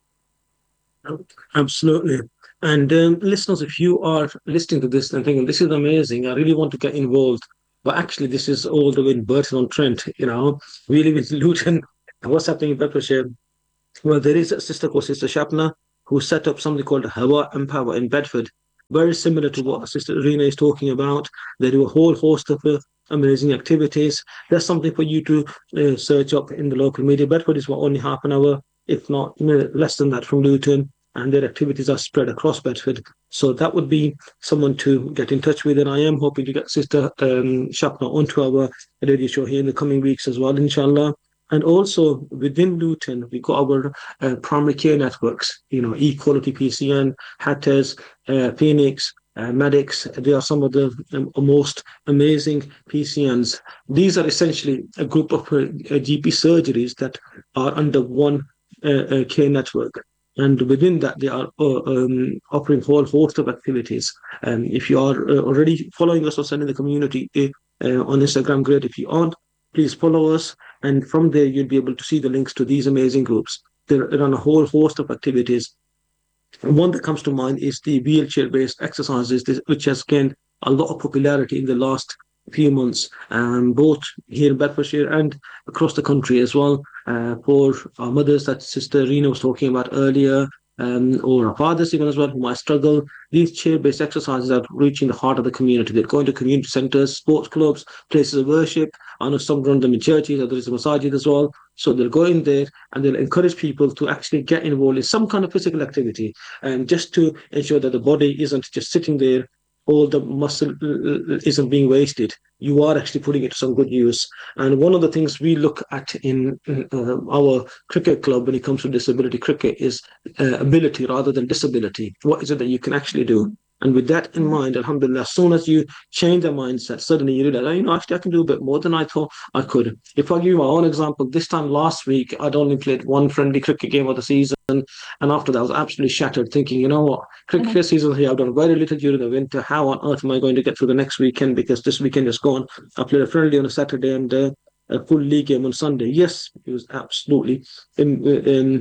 Absolutely. And um, listeners, if you are listening to this and thinking, this is amazing, I really want to get involved, but actually this is all the way in Burton-on-Trent, you know, we live in Luton. What's happening in Bedfordshire? Well, there is a sister called Sister Shapna who set up something called Hawa Empower in Bedford, very similar to what Sister Irina is talking about. They do a whole host of uh, amazing activities. There's something for you to uh, search up in the local media. Bedford is what, only half an hour, if not you know, less than that from Luton, and their activities are spread across Bedford. So that would be someone to get in touch with, and I am hoping to get Sister um, Shapna onto our radio show here in the coming weeks as well, inshallah. And also within Luton, we got our uh, primary care networks, you know, Equality P C N, Hatters, uh, Phoenix, uh, Medics. They are some of the um, most amazing P C Ns. These are essentially a group of uh, G P surgeries that are under one uh, uh, care network. And within that, they are uh, um, offering a whole host of activities. Um, if you are uh, already following us or sending the community uh, on Instagram, great. If you aren't, please follow us. And from there, you'll be able to see the links to these amazing groups. They're on a whole host of activities. And one that comes to mind is the wheelchair-based exercises, which has gained a lot of popularity in the last few months, um, both here in Bedfordshire and across the country as well. Uh, for our mothers that Sister Rena was talking about earlier, um, or our fathers even as well, who might struggle, these chair-based exercises are reaching the heart of the community. They're going to community centres, sports clubs, places of worship. I know some run them in churches, others in masajid as well. So they'll go in there and they'll encourage people to actually get involved in some kind of physical activity, and just to ensure that the body isn't just sitting there, all the muscle isn't being wasted. You are actually putting it to some good use. And one of the things we look at in uh, our cricket club when it comes to disability cricket is uh, ability rather than disability. What is it that you can actually do? And with that in mind, alhamdulillah, as soon as you change the mindset, suddenly you realize, oh, you know, actually I can do a bit more than I thought I could. If I give you my own example, this time last week, I'd only played one friendly cricket game of the season. And after that, I was absolutely shattered, thinking, you know what, cricket mm-hmm. season here, I've done very little during the winter. How on earth am I going to get through the next weekend? Because this weekend is gone. I played a friendly on a Saturday and uh, a full league game on Sunday. Yes, it was absolutely in, in,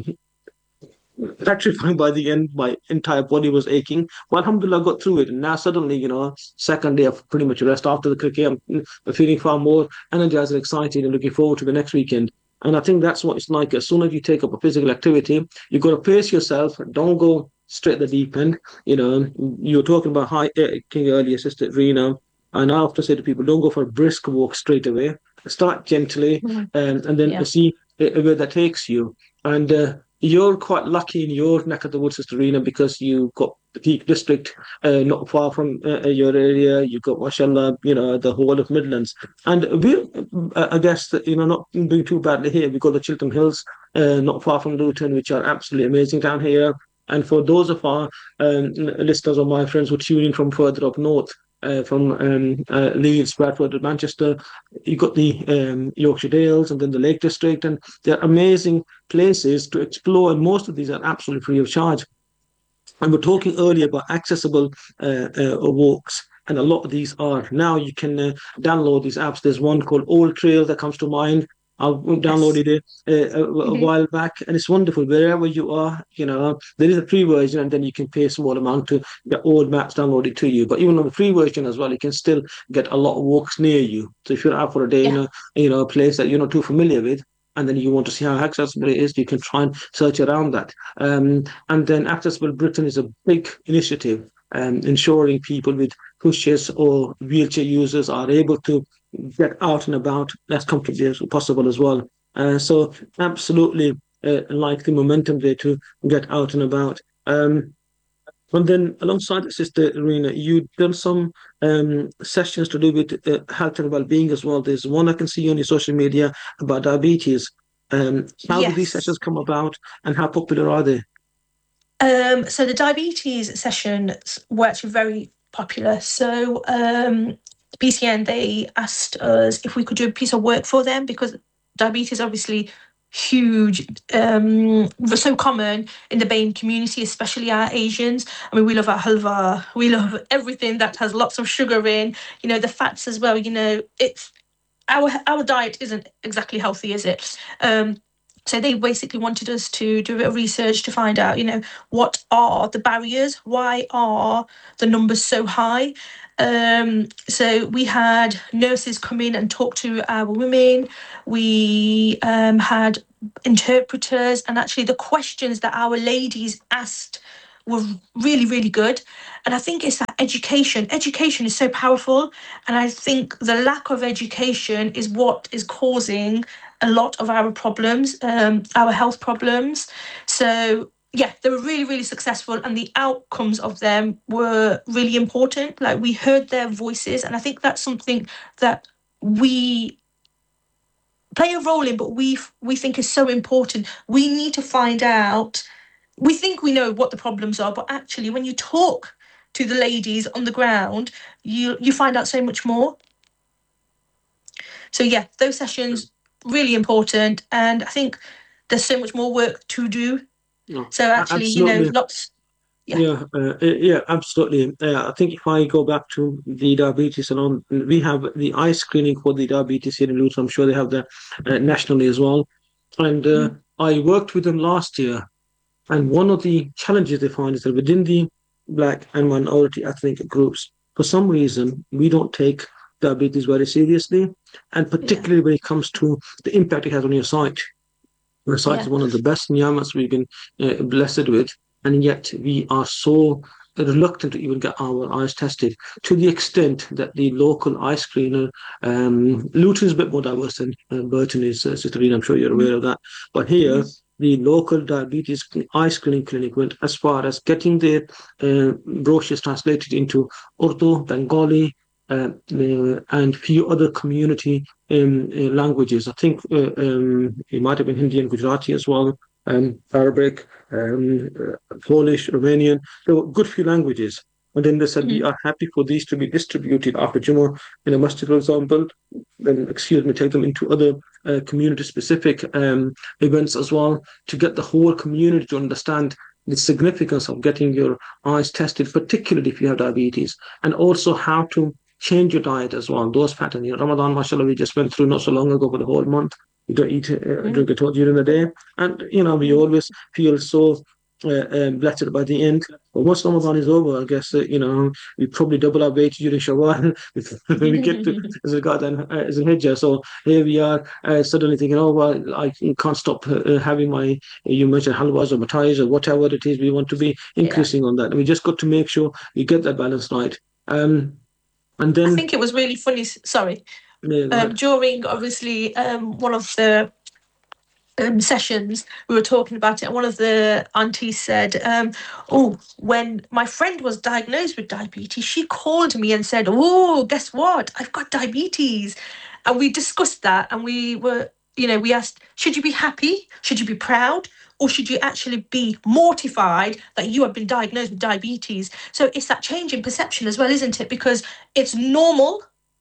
petrifying by the end. My entire body was aching. But alhamdulillah, I got through it. And now suddenly, you know, second day of pretty much rest after the cricket, I'm feeling far more energized and excited and looking forward to the next weekend. And I think that's what it's like. As soon as you take up a physical activity, you've got to pace yourself. Don't go straight at the deep end. You know, you were talking about hiking earlier, Sister Rena. And I often say to people, don't go for a brisk walk straight away. Start gently, mm-hmm. um, and then yeah. see where that takes you. And uh, you're quite lucky in your neck of the woods, Sister Rena, because you've got the Peak District uh, not far from uh, your area. You've got, mashallah, you know, the whole of Midlands. And we're, uh, I guess, you know, not doing too badly here. We've got the Chiltern Hills uh, not far from Luton, which are absolutely amazing down here. And for those of our um, listeners or my friends who tune in from further up north, Uh, from um, uh, Leeds, Bradford, and Manchester, you've got the um, Yorkshire Dales and then the Lake District, and they're amazing places to explore, and most of these are absolutely free of charge. And we're talking earlier about accessible uh, uh, walks, and a lot of these are. Now you can uh, download these apps. There's one called Old Trail that comes to mind. I downloaded it uh, a, a mm-hmm. while back, and it's wonderful. Wherever you are, you know, there is a free version, and then you can pay a small amount to get old maps downloaded to you. But even on the free version as well, you can still get a lot of walks near you. So if you're out for a day yeah. in a, you know, a place that you're not too familiar with, and then you want to see how accessible it is, you can try and search around that. Um, and then Accessible Britain is a big initiative, um, ensuring people with pushchairs or wheelchair users are able to get out and about as comfortably as possible as well. Uh, so absolutely uh, like the momentum there to get out and about. Um, and then alongside Sister Rena, you've done some um, sessions to do with uh, health and well-being as well. There's one I can see on your social media about diabetes. Um, how yes. do these sessions come about, and how popular are they? Um, so the diabetes sessions were actually very popular. So um, the P C N, they asked us if we could do a piece of work for them, because diabetes obviously huge, um, so common in the BAME community, especially our Asians. I mean, we love our halwa, we love everything that has lots of sugar in, you know, the fats as well, you know, it's our our diet isn't exactly healthy, is it? Um, so they basically wanted us to do a bit of research to find out, you know, what are the barriers? Why are the numbers so high? Um, so we had nurses come in and talk to our women. We um, had interpreters, and actually the questions that our ladies asked were really, really good. And I think it's that education. Education is so powerful. And I think the lack of education is what is causing a lot of our problems, um, our health problems. So yeah, they were really, really successful, and the outcomes of them were really important. Like, we heard their voices, and I think that's something that we play a role in, but we we think is so important. We need to find out. We think we know what the problems are, but actually, when you talk to the ladies on the ground, you you find out so much more. So yeah, those sessions really important, and I think there's so much more work to do. No, So actually, absolutely. you know, lots. Yeah, yeah, uh, yeah, absolutely. Uh, I think if I go back to the diabetes salon, we have the eye screening for the diabetes here in Luton. I'm sure they have that uh, nationally as well. And uh, mm. I worked with them last year. And one of the challenges they find is that within the Black and minority ethnic groups, for some reason, we don't take diabetes very seriously. And particularly yeah. when it comes to the impact it has on your sight. Your sight yeah. is one of the best niyamas we've been uh, blessed with. And yet we are so reluctant to even get our eyes tested, to the extent that the local eye screener, um, Luton is a bit more diverse than uh, Burton is, uh, Sister Rena, I'm sure you're aware mm-hmm. of that. But here, mm-hmm. the local diabetes eye screening clinic went as far as getting their uh, brochures translated into Urdu, Bengali, uh, uh, and few other community um, uh, languages. I think uh, um, it might have been Hindi and Gujarati as well. Um, Arabic, um, uh, Polish, Romanian, there were a good few languages. And then they said, mm-hmm. we are happy for these to be distributed after Jummah in a masjid, for example. Then, excuse me, take them into other uh, community-specific um, events as well, to get the whole community to understand the significance of getting your eyes tested, particularly if you have diabetes, and also how to change your diet as well. Those patterns, you know, Ramadan, mashallah, we just went through not so long ago for the whole month. You don't eat, uh, mm. drink at all during the day. And, you know, we always feel so uh, uh, blessed by the end. But once Ramadan is over, I guess, uh, you know, we probably double our weight during Shawwal when we get to Zulqa'dah and uh, Zulhijjah. So here we are uh, suddenly thinking, oh, well, I can't stop uh, having my, you mentioned halwas or matais or whatever it is. We want to be increasing yeah. on that. And we just got to make sure we get that balance right. Um, and then I think it was really funny. Sorry. Yeah, um, during obviously um, one of the um, sessions we were talking about it, and one of the aunties said, um, oh, when my friend was diagnosed with diabetes, she called me and said, oh, guess what, I've got diabetes. And we discussed that, and we were, you know, we asked, should you be happy, should you be proud, or should you actually be mortified that you have been diagnosed with diabetes? So it's that change in perception as well, isn't it? Because it's normal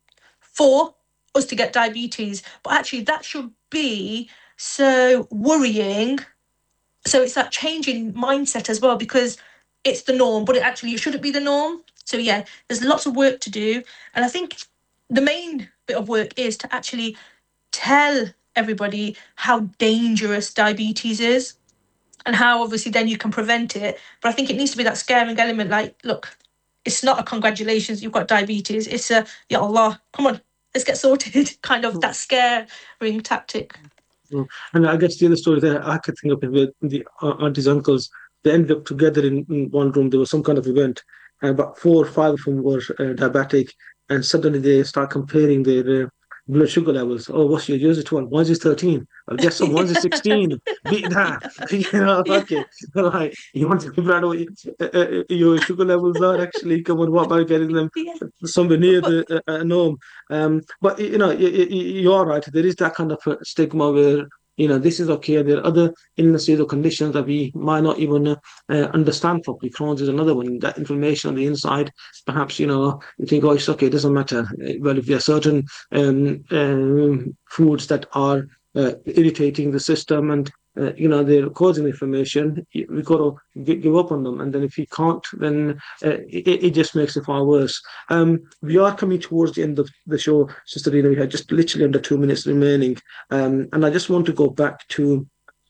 for us to get diabetes, but actually that should be so worrying. So it's that change in mindset as well, because it's the norm, but it actually it shouldn't be the norm. So yeah, there's lots of work to do, and I think the main bit of work is to actually tell everybody how dangerous diabetes is and how obviously then you can prevent it. But I think it needs to be that scaring element, like, look, it's not a congratulations, you've got diabetes, it's a ya Allah, come on, let's get sorted, kind of that scaring tactic. And I guess the other story that I could think of with the aunties, uncles, they ended up together in, in one room. There was some kind of event, and about four or five of them were uh, diabetic, and suddenly they start comparing their uh, blood sugar levels. Oh, what's your yours is twelve? One's is thirteen. Well, guess what? One's is sixteen. Beat that. You know, okay. Right. You want to figure out what your, uh, your sugar levels are actually. Come on, what about getting them yeah. somewhere near the uh, norm? Um, but, you know, you, you, you're right. There is that kind of a stigma where, you know, this is okay. There are other illnesses or conditions that we might not even uh, uh, understand properly. Crohn's is another one. That inflammation on the inside, perhaps, you know, you think, oh, it's okay, it doesn't matter. Well, if there are certain um, um, foods that are uh, irritating the system and uh, you know, they're causing information, we've got to g- give up on them. And then if you can't, then uh, it, it just makes it far worse. Um, we are coming towards the end of the show, Sister Rena. We had just literally under two minutes remaining. Um, and I just want to go back to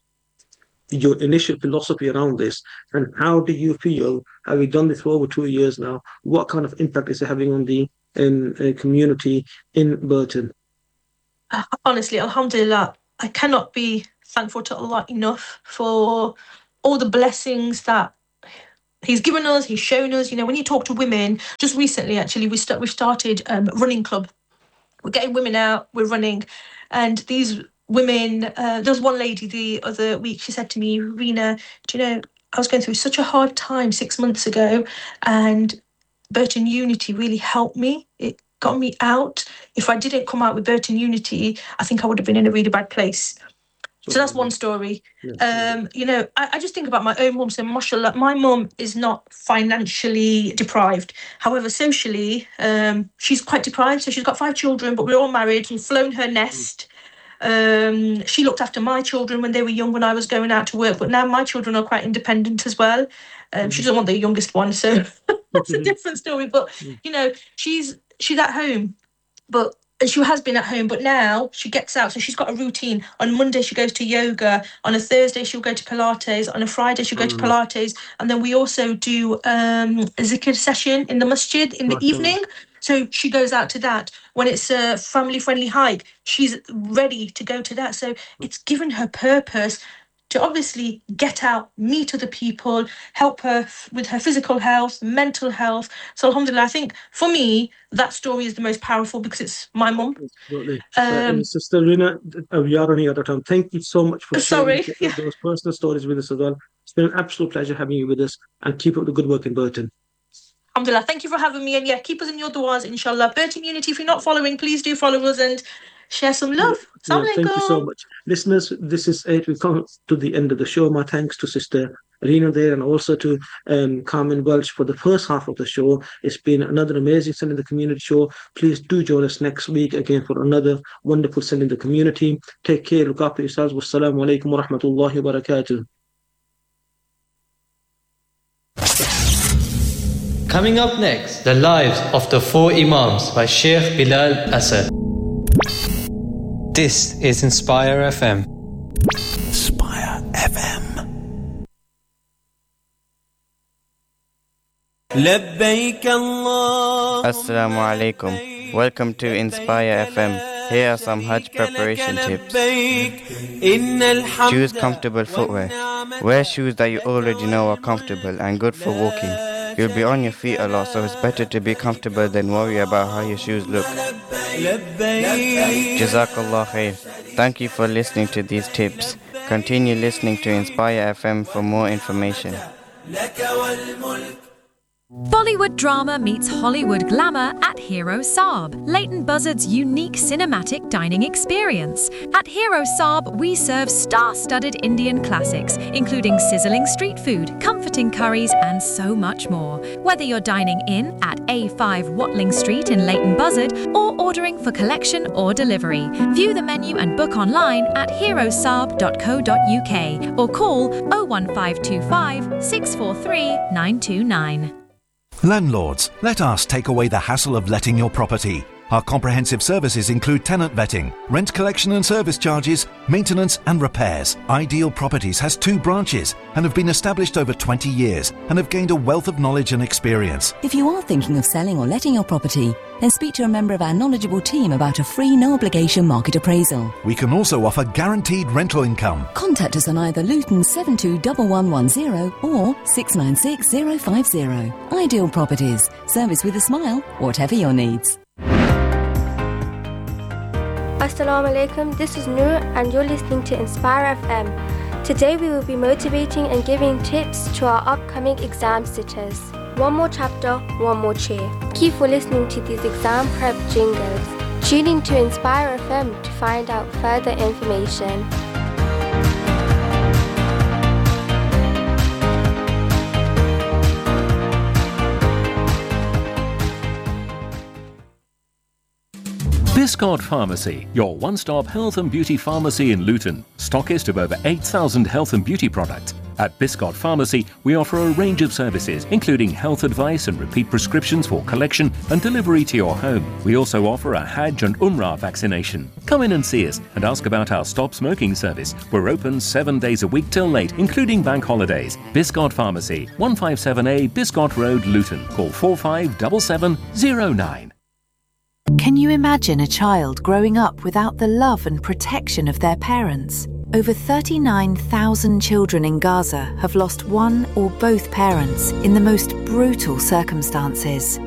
your initial philosophy around this, and how do you feel, having done this for over two years now, what kind of impact is it having on the um, uh, community in Burton? Uh, honestly, alhamdulillah, I cannot be thankful to Allah enough for all the blessings that He's given us, He's shown us. You know, when you talk to women, just recently actually, we st- we started um, running club. We're getting women out, we're running, and these women, uh, there was one lady the other week, she said to me, Rena, do you know, I was going through such a hard time six months ago, and Burton Unity really helped me. It got me out. If I didn't come out with Burton Unity, I think I would have been in a really bad place. So that's one story. Um, you know, I, I just think about my own mum. So, mashallah, my mum is not financially deprived. However, socially, um, she's quite deprived. So she's got five children, but we're all married. We've flown her nest. Um, she looked after my children when they were young, when I was going out to work. But now my children are quite independent as well. Um, she doesn't want the youngest one, so that's a different story. But, you know, she's she's at home. But And she has been at home, but now she gets out. So she's got a routine. On Monday, she goes to yoga. On a Thursday, she'll go to Pilates. On a Friday, she'll go to Pilates. And then we also do um, a zikr session in the masjid in the evening. So she goes out to that. When it's a family-friendly hike, she's ready to go to that. So it's given her purpose to obviously get out, meet other people, help her f- with her physical health, mental health. So alhamdulillah, I think for me, that story is the most powerful because it's my mum. Absolutely. Um, uh, Sister Rena, uh, we are running out of time. Thank you so much for sharing sorry. th- those personal stories with us as well. It's been an absolute pleasure having you with us, and keep up the good work in Burton. Alhamdulillah, thank you for having me. And yeah, keep us in your du'as, inshallah. Burton Unity, if you're not following, please do follow us and share some love. Yeah, thank you so much. Listeners, this is it. We've come to the end of the show. My thanks to Sister Rena there, and also to um, Carmen Welch for the first half of the show. It's been another amazing Sunday in the Community show. Please do join us next week again for another wonderful Sunday in the Community. Take care, look after yourselves. Wassalamu alaikum wa rahmatullahi wa barakatuh. Coming up next, the lives of the four Imams by Sheikh Bilal Asad. This is Inspire F M. Inspire F M. Assalamu alaikum. Welcome to Inspire F M. Here are some Hajj preparation tips. Choose comfortable footwear. Wear shoes that you already know are comfortable and good for walking. You'll be on your feet a lot, so it's better to be comfortable than worry about how your shoes look. Jazakallah khair. Thank you for listening to these tips. Continue listening to Inspire F M for more information. Bollywood drama meets Hollywood glamour at Hero Saab, Leighton Buzzard's unique cinematic dining experience. At Hero Saab, we serve star-studded Indian classics, including sizzling street food, comforting curries, and so much more. Whether you're dining in at A five Watling Street in Leighton Buzzard or ordering for collection or delivery, view the menu and book online at hero saab dot co dot uk or call oh one five two five, six four three, nine two nine. Landlords, let us take away the hassle of letting your property. Our comprehensive services include tenant vetting, rent collection and service charges, maintenance and repairs. Ideal Properties has two branches and have been established over twenty years and have gained a wealth of knowledge and experience. If you are thinking of selling or letting your property, then speak to a member of our knowledgeable team about a free no-obligation market appraisal. We can also offer guaranteed rental income. Contact us on either Luton seven two one one one zero or six nine six zero five zero. Ideal Properties. Service with a smile, whatever your needs. Assalamu alaikum, this is Noor and you're listening to Inspire F M. Today we will be motivating and giving tips to our upcoming exam sitters. One more chapter, one more cheer. Thank you for listening to these exam prep jingles. Tune in to Inspire F M to find out further information. Biscott Pharmacy, your one-stop health and beauty pharmacy in Luton, stockist of over eight thousand health and beauty products. At Biscott Pharmacy, we offer a range of services, including health advice and repeat prescriptions for collection and delivery to your home. We also offer a Hajj and Umrah vaccination. Come in and see us and ask about our Stop Smoking service. We're open seven days a week till late, including bank holidays. Biscott Pharmacy, one fifty-seven A Biscott Road, Luton. Call four five seven seven zero nine. Can you imagine a child growing up without the love and protection of their parents? Over thirty-nine thousand children in Gaza have lost one or both parents in the most brutal circumstances.